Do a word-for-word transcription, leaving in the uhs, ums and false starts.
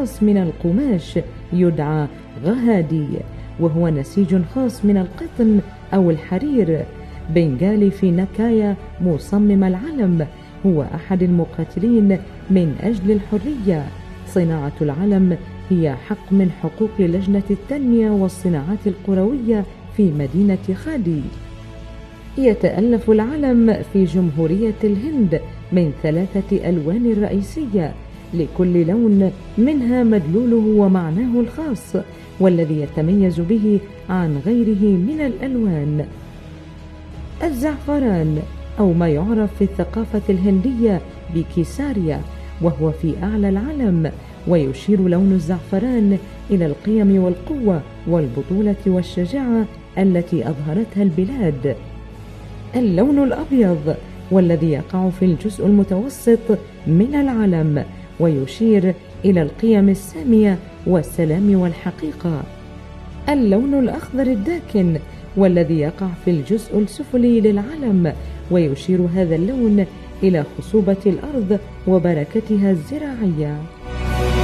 خاص من القماش يدعى غهادي، وهو نسيج خاص من القطن أو الحرير. بنغالي في نكايا مصمم العلم هو أحد المقاتلين من أجل الحرية. صناعة العلم هي حق من حقوق لجنة التنمية والصناعات القروية في مدينة خادي. يتألف العلم في جمهورية الهند من ثلاثة ألوان رئيسية، لكل لون منها مدلوله ومعناه الخاص والذي يتميز به عن غيره من الألوان. الزعفران، أو ما يعرف في الثقافة الهندية بكيساريا، وهو في أعلى العلم، ويشير لون الزعفران إلى القيم والقوة والبطولة والشجاعة التي أظهرتها البلاد. اللون الأبيض، والذي يقع في الجزء المتوسط من العلم، ويشير إلى القيم السامية والسلام والحقيقة. اللون الأخضر الداكن، والذي يقع في الجزء السفلي للعلم، ويشير هذا اللون إلى خصوبة الأرض وبركتها الزراعية.